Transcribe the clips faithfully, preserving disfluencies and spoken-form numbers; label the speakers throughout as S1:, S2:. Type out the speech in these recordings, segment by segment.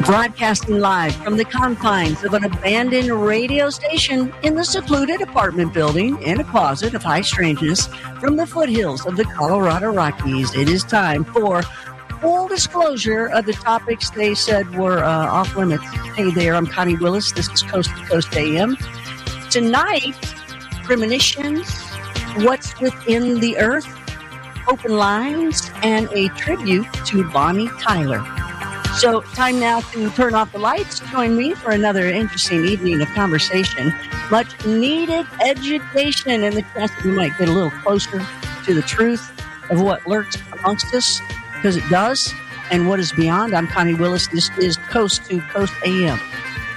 S1: Broadcasting live from the confines of an abandoned radio station in the secluded apartment building in a closet of high strangeness from the foothills of the Colorado Rockies. It is time for full disclosure of the topics they said were uh, off limits. Hey there, I'm Connie Willis. This is Coast to Coast A M. Tonight, premonitions, what's within the earth, open lines, and a tribute to Bonnie Tyler. So, time now to turn off the lights. Join me for another interesting evening of conversation. Much needed education and the chance that we might get a little closer to the truth of what lurks amongst us, because it does, and what is beyond. I'm Connie Willis. This is Coast to Coast A M.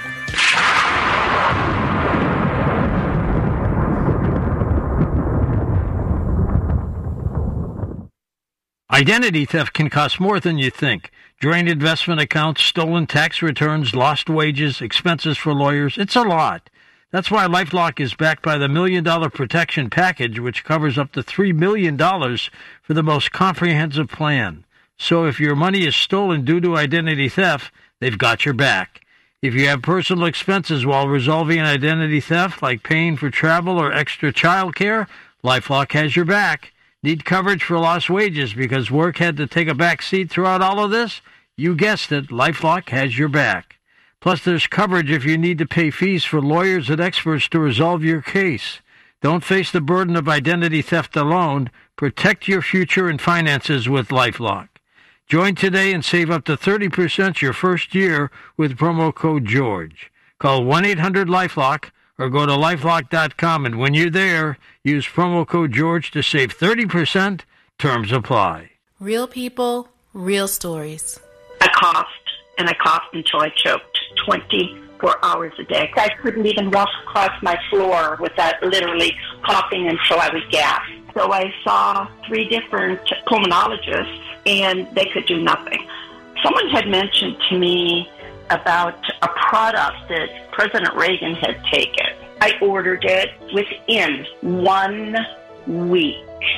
S2: Identity theft can cost more than you think. Drained investment accounts, stolen tax returns, lost wages, expenses for lawyers. It's a lot. That's why LifeLock is backed by the Million Dollar Protection Package, which covers up to three million dollars for the most comprehensive plan. So if your money is stolen due to identity theft, they've got your back. If you have personal expenses while resolving an identity theft, like paying for travel or extra child care, LifeLock has your back. Need coverage for lost wages because work had to take a back seat throughout all of this? You guessed it, LifeLock has your back. Plus, there's coverage if you need to pay fees for lawyers and experts to resolve your case. Don't face the burden of identity theft alone. Protect your future and finances with LifeLock. Join today and save up to thirty percent your first year with promo code George. Call one eight hundred LifeLock or go to lifelock dot com, and when you're there, use promo code George to save thirty percent. Terms apply.
S3: Real people, real stories.
S4: I coughed, and I coughed until I choked twenty-four hours a day. I couldn't even walk across my floor without literally coughing until I would gasp. So I saw three different pulmonologists, and they could do nothing. Someone had mentioned to me about a product that President Reagan had taken. I ordered it within one week.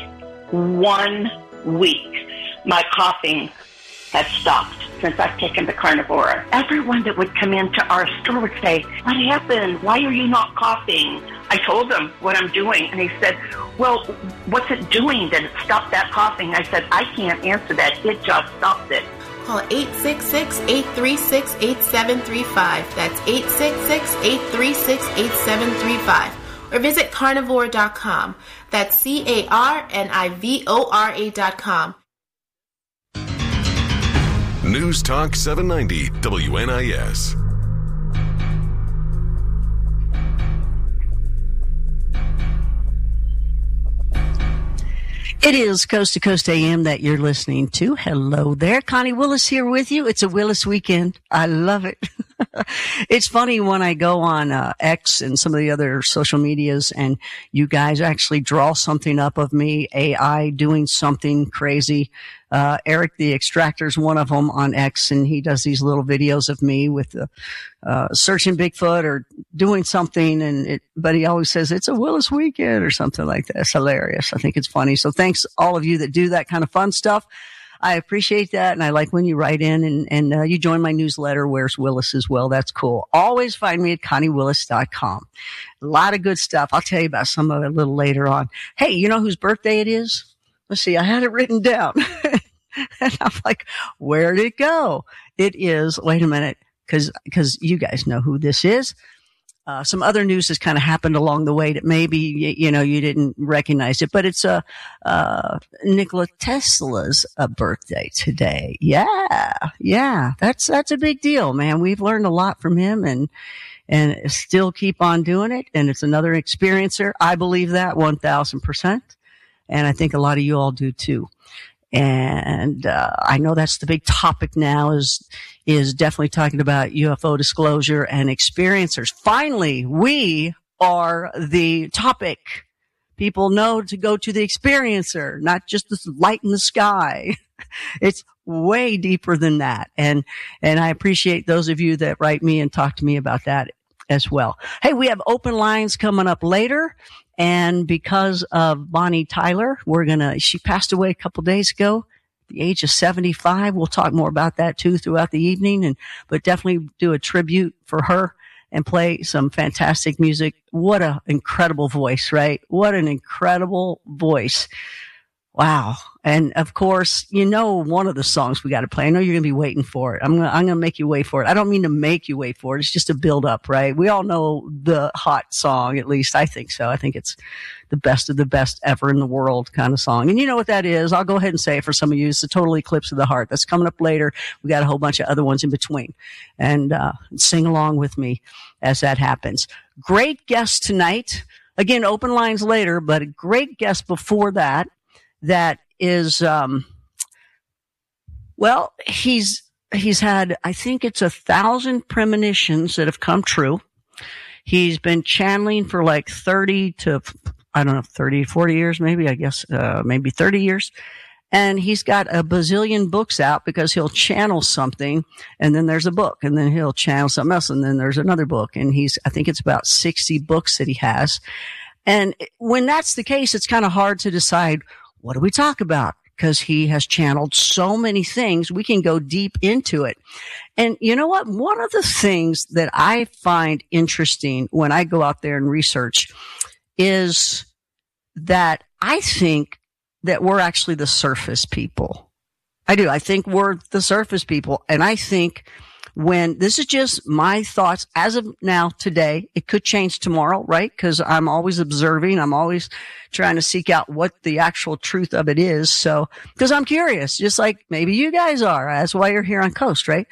S4: One week. My coughing had stopped since I've taken the Carnivora. Everyone that would come into our store would say, "What happened? Why are you not coughing?" I told them what I'm doing, and he said, "Well, what's it doing that it stopped that coughing?" I said, "I can't answer that. It just stopped it."
S3: Call eight six six, eight three six, eight seven three five. That's eight six six, eight three six, eight seven three five. Or visit carnivore dot com. That's C A R N I V O R A dot com.
S5: News Talk seven ninety W N I S.
S1: It is Coast to Coast A M that you're listening to. Hello there. Connie Willis here with you. It's a Willis weekend. I love it. It's funny when I go on uh, X and some of the other social medias and you guys actually draw something up of me, A I doing something crazy. Uh, Eric the Extractor's one of them on X, and he does these little videos of me with the, uh, searching Bigfoot or doing something, and it, but he always says it's a Willis weekend or something like that. It's hilarious. I think it's funny. So thanks all of you that do that kind of fun stuff. I appreciate that, and I like when you write in and, and uh, you join my newsletter, Where's Willis, as well. That's cool. Always find me at connie willis dot com. A lot of good stuff. I'll tell you about some of it a little later on. Hey, you know whose birthday it is? Let's see. I had it written down. And I'm like, where'd it go? It is, wait a minute, because because you guys know who this is. Uh, some other news has kind of happened along the way that maybe, you, you know, you didn't recognize it, but it's a, uh, Nikola Tesla's a birthday today. Yeah. Yeah. That's, that's a big deal, man. We've learned a lot from him and, and still keep on doing it. And it's another experiencer. I believe that one thousand percent. And I think a lot of you all do too. And, uh, I know that's the big topic now is, is definitely talking about U F O disclosure and experiencers. Finally, we are the topic. People know to go to the experiencer, not just this light in the sky. It's way deeper than that. And, and I appreciate those of you that write me and talk to me about that as well. Hey, we have open lines coming up later. And because of Bonnie Tyler, we're going to, she passed away a couple days ago. the age of seventy-five. We'll talk more about that too throughout the evening, and but definitely do a tribute for her and play some fantastic music. What an incredible voice, right? What an incredible voice. Wow. And of course, you know, one of the songs we got to play. I know you're going to be waiting for it. I'm going to, I'm going to make you wait for it. I don't mean to make you wait for it. It's just a build up, right? We all know the hot song. At least I think so. I think it's the best of the best ever in the world kind of song. And you know what that is. I'll go ahead and say it for some of you. It's the Total Eclipse of the Heart. That's coming up later. We got a whole bunch of other ones in between, and, uh, sing along with me as that happens. Great guest tonight. Again, open lines later, but a great guest before that. That is, um, well, he's, he's had, I think it's a thousand premonitions that have come true. He's been channeling for like thirty to, I don't know, thirty, forty years, maybe, I guess, uh, maybe thirty years. And he's got a bazillion books out because he'll channel something and then there's a book, and then he'll channel something else and then there's another book. And he's, I think it's about sixty books that he has. And when that's the case, it's kind of hard to decide, what do we talk about? Because he has channeled so many things. We can go deep into it. And you know what? One of the things that I find interesting when I go out there and research is that I think that we're actually the surface people. I do. I think we're the surface people. And I think when this is just my thoughts as of now today, it could change tomorrow, right? Because I'm always observing. I'm always trying to seek out what the actual truth of it is. So, because I'm curious, just like maybe you guys are. That's why you're here on Coast, right?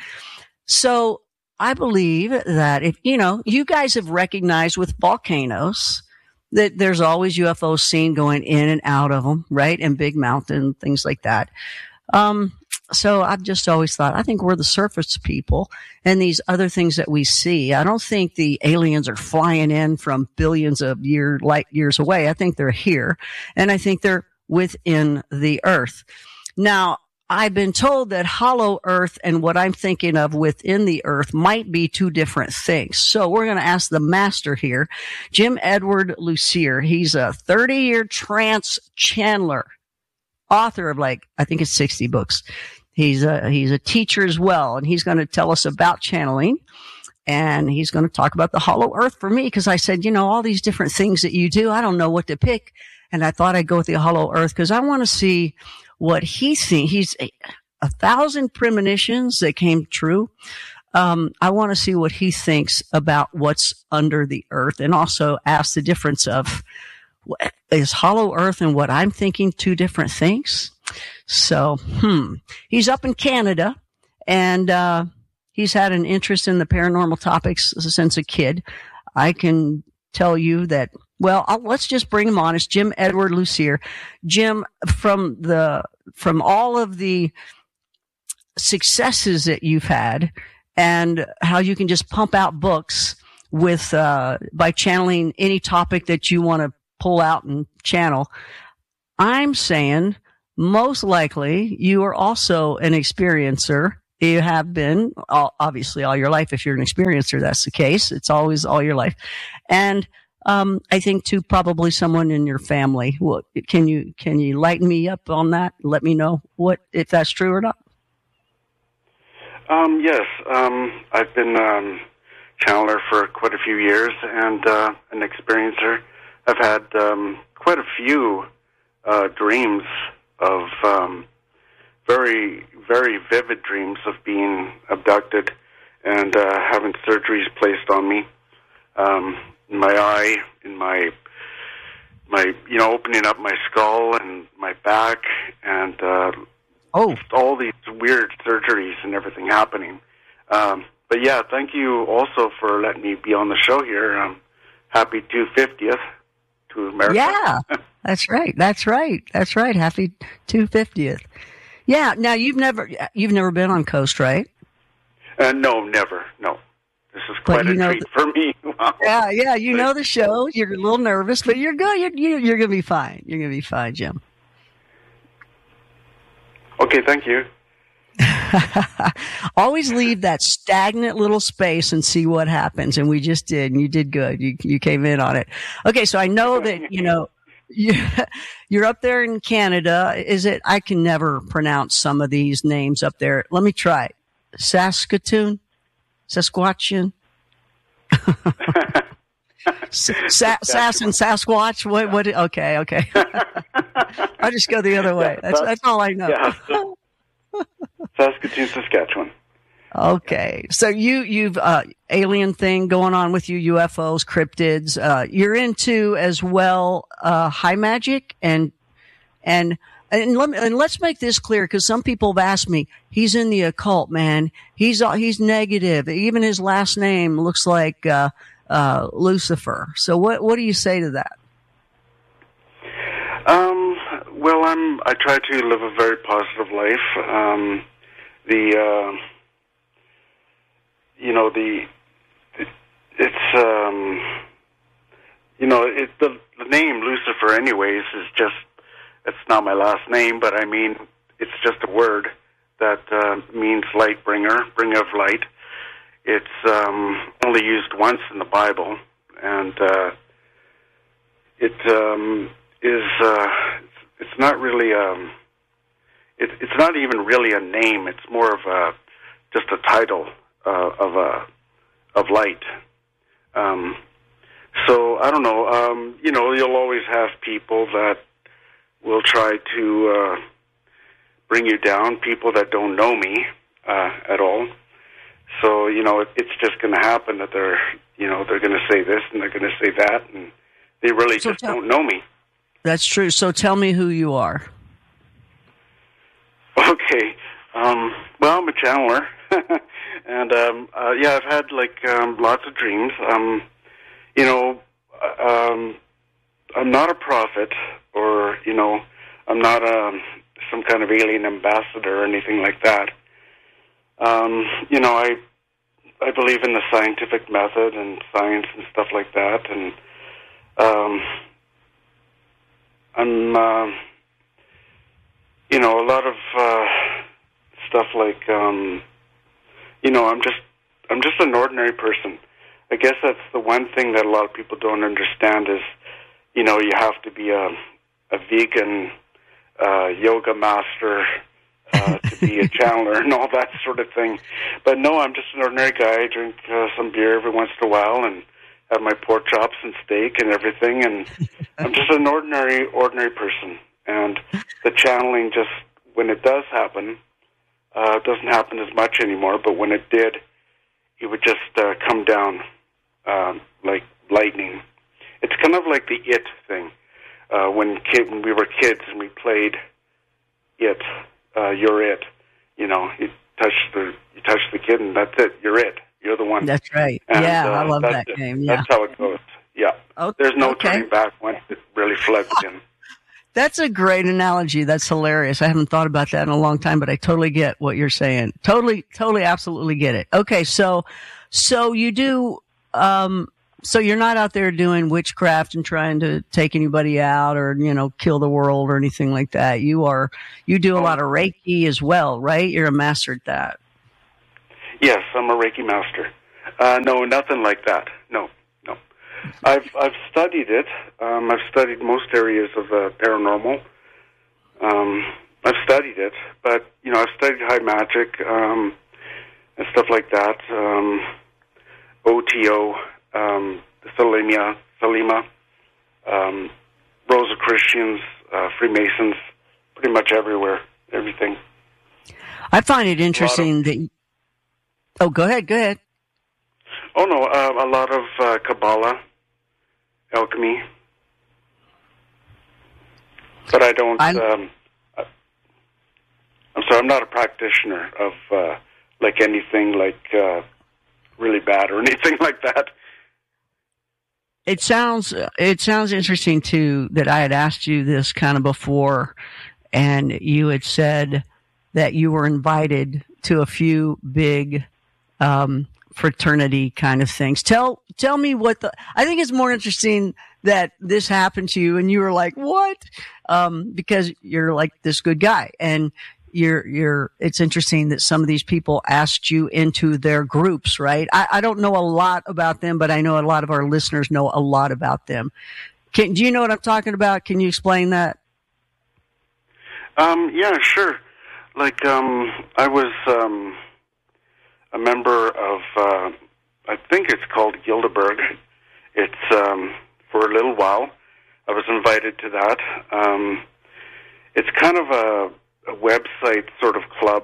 S1: So I believe that if, you know, you guys have recognized with volcanoes that there's always U F Os seen going in and out of them, right? And Big Mountain, things like that. Um, So I've just always thought, I think we're the surface people, and these other things that we see. I don't think the aliens are flying in from billions of year, light years away. I think they're here, and I think they're within the earth. Now, I've been told that hollow earth and what I'm thinking of within the earth might be two different things. So we're going to ask the master here, Jim Edward Lucier. He's a thirty-year trance channeler, author of like, I think it's sixty books. He's a, he's a teacher as well, and he's going to tell us about channeling, and he's going to talk about the hollow earth for me, because I said, you know, all these different things that you do, I don't know what to pick, and I thought I'd go with the hollow earth because I want to see what he thinks. He's a, a thousand premonitions that came true. Um, I want to see what he thinks about what's under the earth, and also ask the difference of, is hollow earth and what I'm thinking two different things? So, hmm, he's up in Canada, and, uh, he's had an interest in the paranormal topics since a kid. I can tell you that, well, I'll, let's just bring him on. It's Jim Edward Lucier. Jim, from the, from all of the successes that you've had and how you can just pump out books with, uh, by channeling any topic that you want to pull out and channel, I'm saying most likely you are also an experiencer. You have been, obviously, all your life. If you're an experiencer, that's the case. It's always all your life. And um I think, too, probably someone in your family. What, can you can you lighten me up on that? Let me know what if that's true or not.
S6: Um, yes. Um, I've been um, channeler for quite a few years and uh, an experiencer. I've had um, quite a few uh, dreams of um, very, very vivid dreams of being abducted and uh, having surgeries placed on me, um, in my eye, in my, my, you know, opening up my skull and my back, and uh,
S1: oh,
S6: all these weird surgeries and everything happening. Um, but yeah, thank you also for letting me be on the show here. Um, happy two hundred fiftieth. To America.
S1: Yeah, that's right. That's right. That's right. Happy two hundred fiftieth. Yeah. Now you've never you've never been on Coast, right?
S6: Uh, no, never. No. This is quite a treat the, for me. Wow.
S1: Yeah, yeah. You know the show. You're a little nervous, but you're good. You're you're, you're going to be fine. You're going to be fine, Jim.
S6: Okay. Thank you.
S1: Always leave that stagnant little space and see what happens. And we just did, and you did good. You you came in on it. Okay, so I know that, you know, Yeah, you're up there in Canada. Is it? I can never pronounce some of these names up there. Let me try. Saskatoon, Saskatchewan, Sa- Sass and Sasquatch. What? What? Okay, okay. I just go the other way. That's that's all I know.
S6: Yeah, Saskatoon, Saskatchewan.
S1: Okay, so you you've uh, alien thing going on with you, U F Os, cryptids. Uh, you're into as well uh, high magic and and and, let me, and let's make this clear because some people have asked me. He's in the occult, man. He's uh, he's negative. Even his last name looks like uh, uh, Lucifer. So what what do you say to that?
S6: Um. Well, I'm. I try to live a very positive life. Um. The. Uh, You know, the, it, it's, um, you know, it, the, the name Lucifer anyways is just, it's not my last name, but I mean, it's just a word that uh, means light bringer, bringer of light. It's um, only used once in the Bible, and uh, it um, is, uh, it's, it's not really, um, it, it's not even really a name, it's more of a, just a title. Uh, of uh, of light. Um, so I don't know. Um, you know, you'll always have people that will try to uh, bring you down. People that don't know me uh, at all. So you know, it, it's just going to happen that they're you know they're going to say this and they're going to say that, and they really so just tell- don't know me.
S1: That's true. So tell me who you are.
S6: Okay. Um, well, I'm a channeler. And, um, uh, yeah, I've had, like, um, lots of dreams. Um, you know, um, I'm not a prophet or, you know, I'm not a, some kind of alien ambassador or anything like that. Um, you know, I I believe in the scientific method and science and stuff like that. And um, I'm, uh, you know, a lot of uh, stuff like... Um, You know, I'm just I'm just an ordinary person. I guess that's the one thing that a lot of people don't understand is, you know, you have to be a a vegan uh, yoga master uh, to be a channeler and all that sort of thing. But no, I'm just an ordinary guy. I drink uh, some beer every once in a while and have my pork chops and steak and everything. And I'm just an ordinary ordinary person. And the channeling just, when it does happen, Uh, it doesn't happen as much anymore, but when it did, it would just uh, come down um, like lightning. It's kind of like the It thing. Uh, when kid, when we were kids and we played It, uh, you're it. You know, you touch the you touch the kid, and that's it. You're it. You're the one.
S1: That's right.
S6: And,
S1: yeah,
S6: uh,
S1: I love that
S6: it.
S1: game. Yeah,
S6: that's how it goes. Yeah.
S1: Okay.
S6: There's no
S1: okay.
S6: turning back once it really floods in.
S1: That's a great analogy. That's hilarious. I haven't thought about that in a long time, but I totally get what you're saying. Totally, totally, absolutely get it. Okay, so, so you do, um, so you're not out there doing witchcraft and trying to take anybody out or, you know, kill the world or anything like that. You are, you do a lot of Reiki as well, right? You're a master at that.
S6: Yes, I'm a Reiki master. Uh, no, nothing like that. No. I've I've studied it. Um, I've studied most areas of the paranormal. Um, I've studied it, but you know, I've studied high magic um, and stuff like that. Um, O T O, um, Thelema, Thelema, um, Rosicrucians, uh, Freemasons, pretty much everywhere, everything.
S1: I find it interesting of, that. You, oh, go ahead. Go ahead.
S6: Oh no, uh, a lot of uh, Kabbalah. Alchemy, but I don't. Um, I'm sorry, I'm not a practitioner of uh, like anything like uh, really bad or anything like that.
S1: It sounds it sounds interesting too that I had asked you this kind of before, and you had said that you were invited to a few big um, fraternity kind of things. Tell tell me what the. I think it's more interesting that this happened to you, and you were like, "What?" Um, because you're like this good guy, and you're you're. It's interesting that some of these people asked you into their groups, right? I, I don't know a lot about them, but I know a lot of our listeners know a lot about them. Can, do you know what I'm talking about? Can you explain that?
S6: Um, yeah, sure. Like, um, I was um, a member of, uh, I think it's called Gilderberg. It's um, for a little while. I was invited to that. Um, it's kind of a, a website sort of club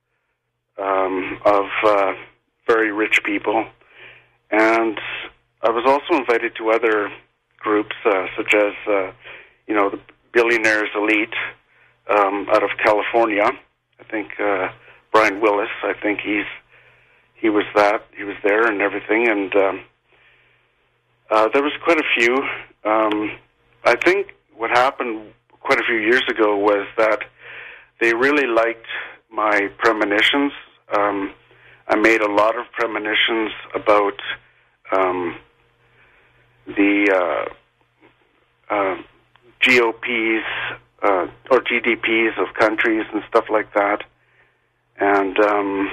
S6: um, of uh, very rich people. And I was also invited to other groups, uh, such as, uh, you know, the Billionaires Elite um, out of California. I think uh, Brian Willis, I think he's he was that. He was there and everything. And um, uh, there was quite a few. Um, I think what happened quite a few years ago was that they really liked my premonitions. Um, I made a lot of premonitions about um, the uh, uh, G O Ps uh, or G D Ps of countries and stuff like that. And um,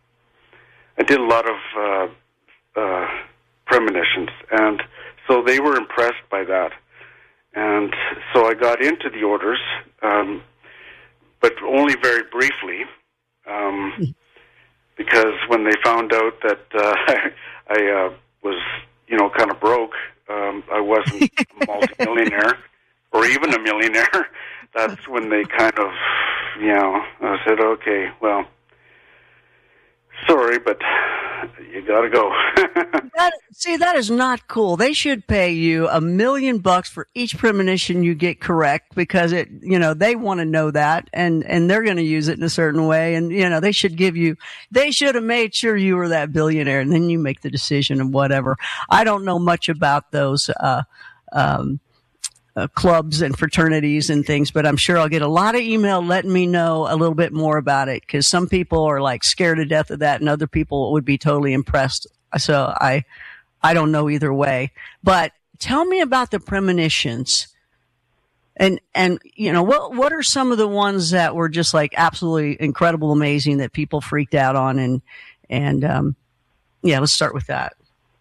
S6: I did a lot of uh, uh, premonitions. And so they were impressed by that. And so I got into the orders, um, but only very briefly, um, because when they found out that uh, I uh, was, you know, kind of broke, um, I wasn't a multimillionaire or even a millionaire, that's when they kind of, you know, I said, okay, well, sorry, but you got to go.
S1: that, see, that is not cool. They should pay you a million bucks for each premonition you get correct, because it, you know, they want to know that, and, and they're going to use it in a certain way. And, you know, they should give you, they should have made sure you were that billionaire, and then you make the decision and whatever. I don't know much about those, uh, um, Uh, clubs and fraternities and things, but I'm sure I'll get a lot of email letting me know a little bit more about it, because some people are like scared to death of that, and other people would be totally impressed. So I, I don't know either way. But tell me about the premonitions, and and you know what what are some of the ones that were just like absolutely incredible, amazing, that people freaked out on, and and um, yeah, let's start with that.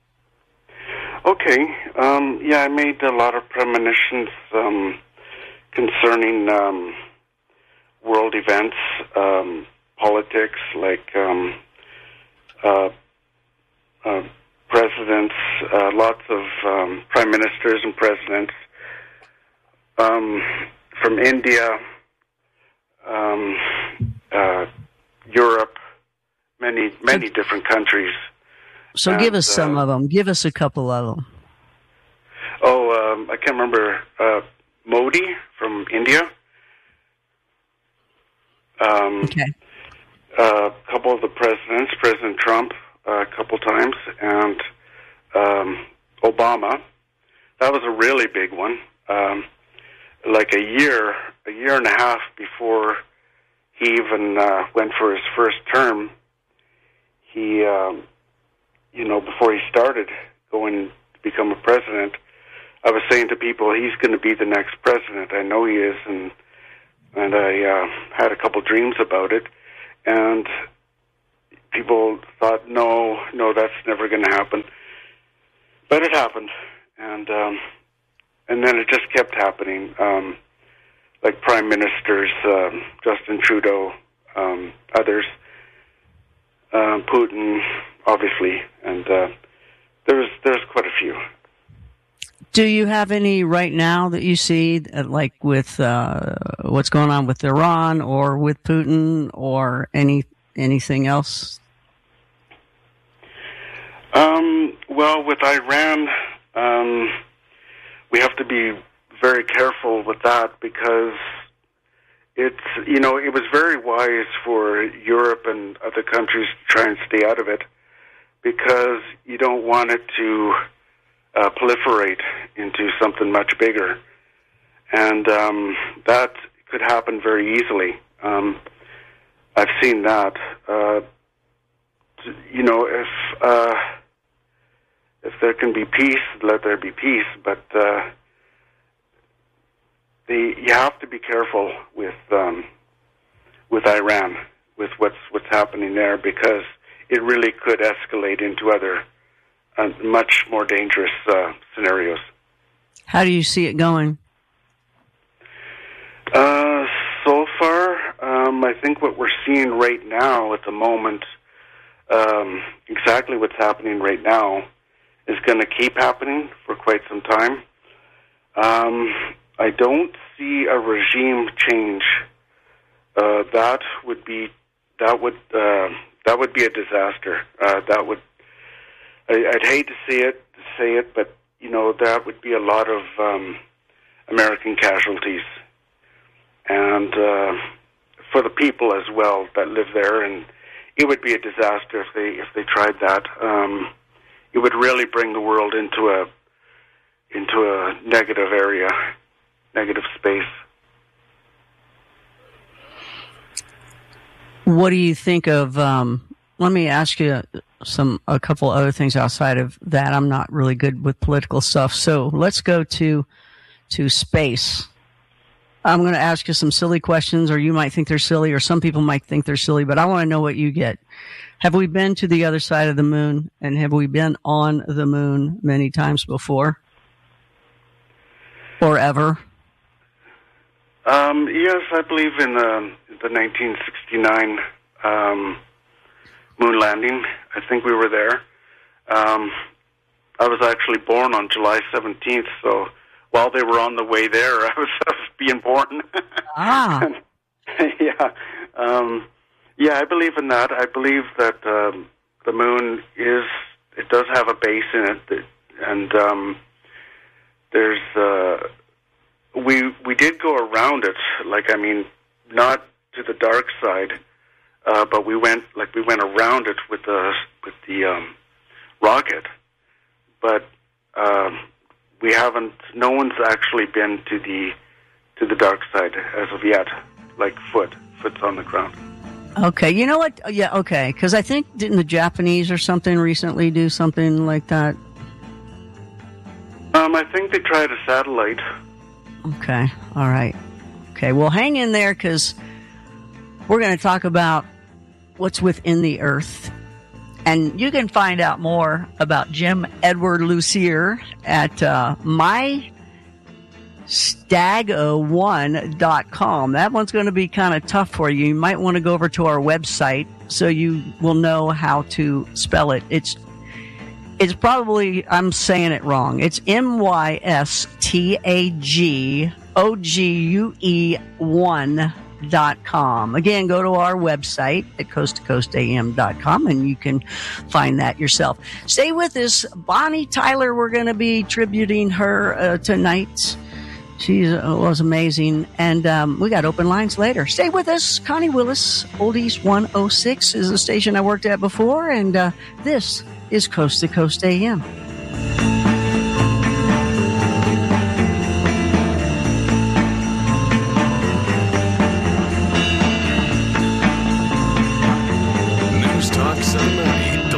S6: Okay. Um, yeah, I made a lot of premonitions um, concerning um, world events, um, politics, like um, uh, uh, presidents, uh, lots of um, prime ministers and presidents um, from India, um, uh, Europe, many, many different countries.
S1: So
S6: and,
S1: give us some
S6: uh,
S1: of them. Give us a couple of them.
S6: Oh, um, I can't remember. Uh, Modi from India. Um,
S1: okay.
S6: A couple of the presidents, President Trump, uh, a couple times, and um, Obama. That was a really big one. Um, like a year, a year and a half before he even uh, went for his first term, he. Um, You know, before he started going to become a president, I was saying to people, he's going to be the next president. I know he is, and and I uh, had a couple dreams about it. And people thought, no, no, that's never going to happen. But it happened, and um, and then it just kept happening. Um, like prime ministers, um, Justin Trudeau, um, others, um, Putin, obviously, and uh, there's there's quite a few.
S1: Do you have any right now that you see, like with uh, what's going on with Iran or with Putin or any anything else?
S6: Um, well, with Iran, um, we have to be very careful with that, because it's, you know, it was very wise for Europe and other countries to try and stay out of it, because you don't want it to uh, proliferate into something much bigger. And um, that could happen very easily. Um, I've seen that. Uh, you know, if uh, if there can be peace, let there be peace. But uh, the you have to be careful with um, with Iran, with what's what's happening there, because it really could escalate into other uh, much more dangerous uh, scenarios.
S1: How do you see it going?
S6: Uh, so far, um, I think what we're seeing right now at the moment, um, exactly what's happening right now, is going to keep happening for quite some time. Um, I don't see a regime change. Uh, that would be that would uh, that would be a disaster. Uh, that would I, I'd hate to see it to say it, but you know that would be a lot of um, American casualties, and uh, for the people as well that live there. And it would be a disaster if they if they tried that. Um, it would really bring the world into a into a negative area, negative space.
S1: What do you think of, um, let me ask you some, a couple other things outside of that. I'm not really good with political stuff. So let's go to, to space. I'm going to ask you some silly questions, or you might think they're silly, or some people might think they're silly, but I want to know what you get. Have we been to the other side of the moon, and have we been on the moon many times before? Or ever?
S6: Um, yes, I believe in uh, the nineteen sixty-nine um, moon landing. I think we were there. Um, I was actually born on July seventeenth, so while they were on the way there, I was, I was being born.
S1: Ah.
S6: yeah. Um, yeah, I believe in that. I believe that um, the moon is, it does have a base in it, and um, there's... Uh, We we did go around it, like I mean, not to the dark side, uh, but we went like we went around it with the with the um, rocket. But uh, we haven't. No one's actually been to the to the dark side as of yet. Like foot, foot's on the ground.
S1: Okay, you know what? Yeah, okay, because I think didn't the Japanese or something recently do something like that?
S6: Um, I think they tried a satellite.
S1: Okay, all right. Okay, well, hang in there, because we're going to talk about what's within the Earth. And you can find out more about Jim Edward Lucier at uh, my stago one dot com. That one's going to be kind of tough for you. You might want to go over to our website so you will know how to spell it. It's It's probably, I'm saying it wrong. It's M Y S T A G O G U E one dot com. Again, go to our website at coast to coast a m dot com and you can find that yourself. Stay with us. Bonnie Tyler, we're going to be tributing her uh, tonight. She uh, was amazing. And um, we got open lines later. Stay with us. Connie Willis, Oldies one oh six is the station I worked at before. And uh, this is Coast to Coast A M.
S5: News Talk seven ninety.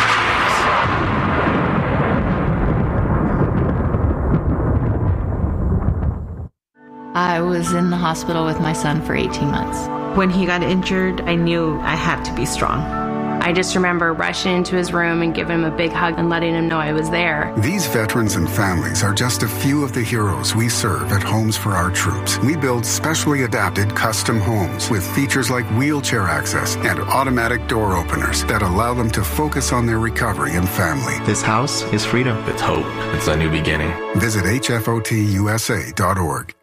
S7: I was in the hospital with my son for eighteen months.
S3: When he got injured, I knew I had to be strong. I just remember rushing into his room and giving him a big hug and letting him know I was there.
S8: These veterans and families are just a few of the heroes we serve at Homes for Our Troops. We build specially adapted custom homes with features like wheelchair access and automatic door openers that allow them to focus on their recovery and family.
S9: This house is freedom. It's hope. It's a new beginning.
S8: Visit H F O T U S A dot org.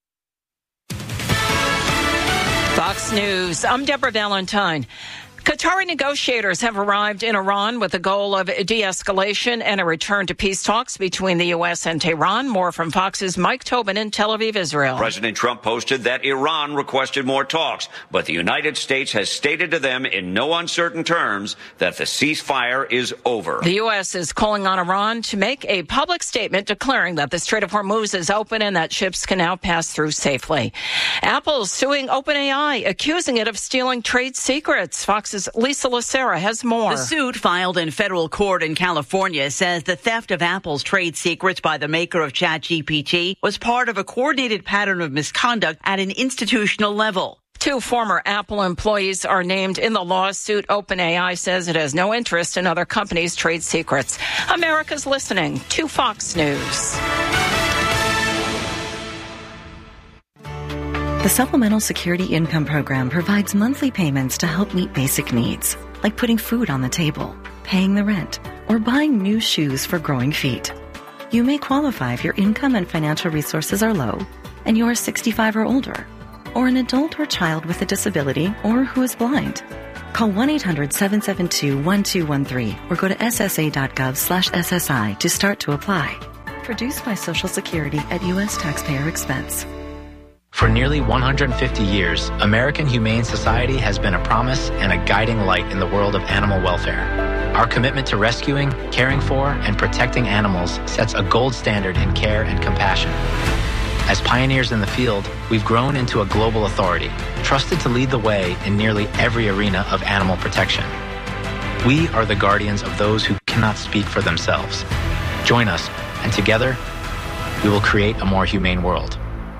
S10: Fox News. I'm Deborah Valentine. Qatari negotiators have arrived in Iran with the goal of de-escalation and a return to peace talks between the U S and Tehran. More from Fox's Mike Tobin in Tel Aviv, Israel.
S11: President Trump posted that Iran requested more talks, but the United States has stated to them in no uncertain terms that the ceasefire is over.
S10: The U S is calling on Iran to make a public statement declaring that the Strait of Hormuz is open and that ships can now pass through safely. Apple's suing OpenAI, accusing it of stealing trade secrets. Fox's Lisa Lacera has more.
S12: The suit filed in federal court in California says the theft of Apple's trade secrets by the maker of ChatGPT was part of a coordinated pattern of misconduct at an institutional level.
S10: Two former Apple employees are named in the lawsuit. OpenAI says it has no interest in other companies' trade secrets. America's listening to Fox News.
S13: The Supplemental Security Income Program provides monthly payments to help meet basic needs, like putting food on the table, paying the rent, or buying new shoes for growing feet. You may qualify if your income and financial resources are low and you are sixty-five or older, or an adult or child with a disability or who is blind. Call one eight hundred seven seven two one two one three or go to s s a dot gov slash s s i to start to apply. Produced by Social Security at U S taxpayer expense.
S14: For nearly one hundred fifty years, American Humane Society has been a promise and a guiding light in the world of animal welfare. Our commitment to rescuing, caring for, and protecting animals sets a gold standard in care and compassion. As pioneers in the field, we've grown into a global authority, trusted to lead the way in nearly every arena of animal protection. We are the guardians of those who cannot speak for themselves. Join us, and together, we will create a more humane world.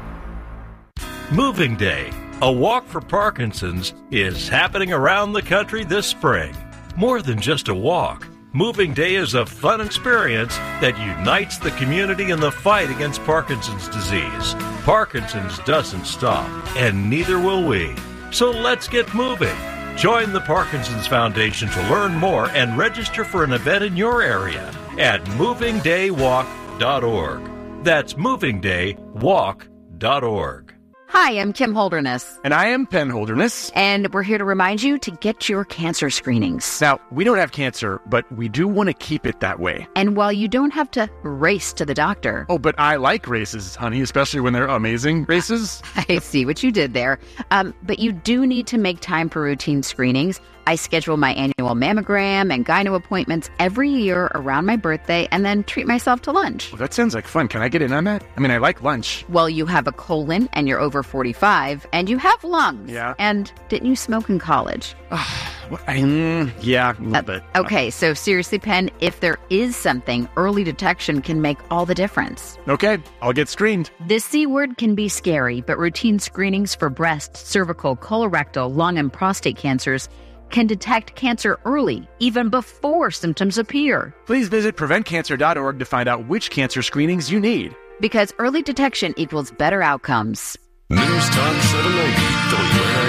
S15: Moving Day, a walk for Parkinson's, is happening around the country this spring. More than just a walk, Moving Day is a fun experience that unites the community in the fight against Parkinson's disease. Parkinson's doesn't stop, and neither will we. So let's get moving. Join the Parkinson's Foundation to learn more and register for an event in your area at moving day walk dot org. That's moving day walk dot org.
S16: Hi, I'm Kim Holderness.
S17: And I am Penn Holderness.
S16: And we're here to remind you to get your cancer screenings.
S17: Now, we don't have cancer, but we do want to keep it that way.
S16: And while you don't have to race to the doctor...
S17: Oh, but I like races, honey, especially when they're amazing races.
S16: I see what you did there. Um, but you do need to make time for routine screenings. I schedule my annual mammogram and gyno appointments every year around my birthday and then treat myself to lunch.
S17: Well, that sounds like fun. Can I get in on that? I mean, I like lunch.
S16: Well, you have a colon and you're over forty-five and you have lungs.
S17: Yeah.
S16: And didn't you smoke in college?
S17: Well, I, mm, yeah, a little
S16: uh,
S17: bit.
S16: Okay, so seriously, Penn, if there is something, early detection can make all the difference.
S17: Okay, I'll get screened.
S16: The C word can be scary, but routine screenings for breast, cervical, colorectal, lung, and prostate cancers can detect cancer early, even before symptoms appear.
S17: Please visit prevent cancer dot org to find out which cancer screenings you need.
S16: Because early detection equals better outcomes.
S5: News Talk seven ninety W N I S.